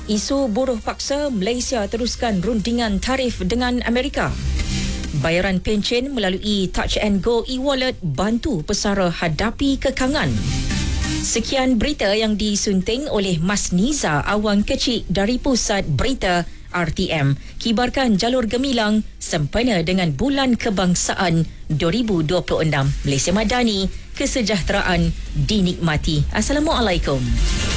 Isu buruh paksa, Malaysia teruskan rundingan tarif dengan Amerika. Bayaran pencen melalui Touch and Go e-wallet bantu pesara hadapi kekangan. Sekian berita yang disunting oleh Mas Niza Awang Kecik dari Pusat Berita RTM. Kibarkan jalur gemilang sempena dengan Bulan Kebangsaan 2026. Malaysia Madani, kesejahteraan dinikmati. Assalamualaikum.